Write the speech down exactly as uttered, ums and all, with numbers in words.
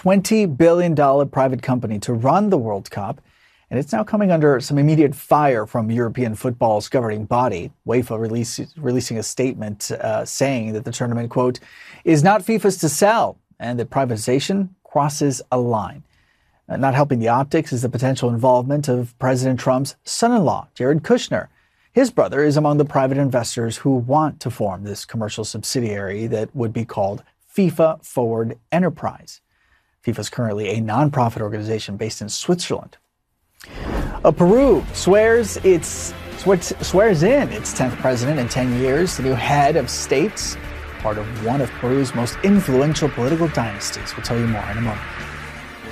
twenty billion dollars private company to run the World Cup, and it's now coming under some immediate fire from European football's governing body. UEFA release, releasing a statement uh, saying that the tournament, quote, is not FIFA's to sell, and that privatization crosses a line. Uh, not helping the optics is the potential involvement of President Trump's son-in-law, Jared Kushner. His brother is among the private investors who want to form this commercial subsidiary that would be called FIFA Forward Enterprise. FIFA is currently a nonprofit organization based in Switzerland. Uh, Peru swears its swears in its tenth president in ten years, the new head of state, part of one of Peru's most influential political dynasties. We'll tell you more in a moment.